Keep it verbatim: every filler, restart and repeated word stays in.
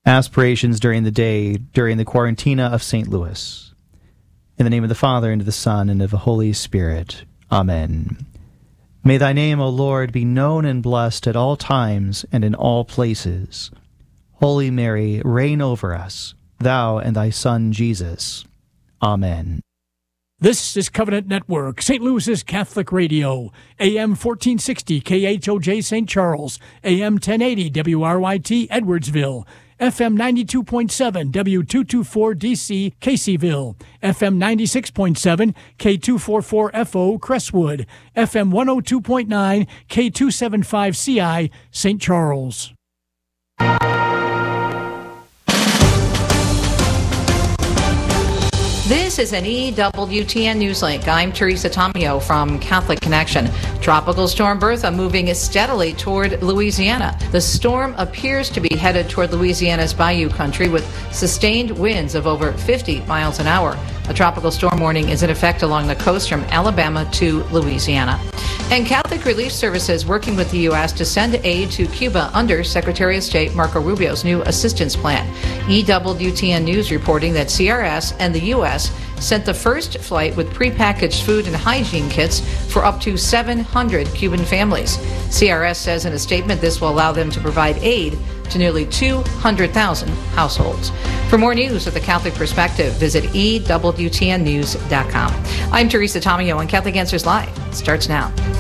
Aspirations during the day, during the Quarantina of Saint Louis. In the name of the Father, and of the Son, and of the Holy Spirit. Amen. May thy name, O Lord, be known and blessed at all times and in all places. Holy Mary, reign over us, thou and thy Son Jesus. Amen. This is Covenant Network, Saint Louis's Catholic Radio, A M fourteen sixty K H O J Saint Charles, A M ten eighty W R Y T Edwardsville, F M ninety-two point seven W two twenty-four D C Caseyville, F M ninety-six point seven K two forty-four F O Crestwood, F M one oh two point nine K two seventy-five C I Saint Charles. This is an E W T N Newslink. I'm Teresa Tomio from Catholic Connection. Tropical storm Bertha moving steadily toward Louisiana. The storm appears to be headed toward Louisiana's Bayou country with sustained winds of over fifty miles an hour. A tropical storm warning is in effect along the coast from Alabama to Louisiana. And Catholic Relief Services working with the U S to send aid to Cuba under Secretary of State Marco Rubio's new assistance plan. E W T N News reporting that C R S and the U S sent the first flight with prepackaged food and hygiene kits for up to seven hundred Cuban families. C R S says in a statement this will allow them to provide aid to nearly two hundred thousand households. For more news with the Catholic perspective, visit E W T N news dot com. I'm Teresa Tomio, and Catholic Answers Live starts now.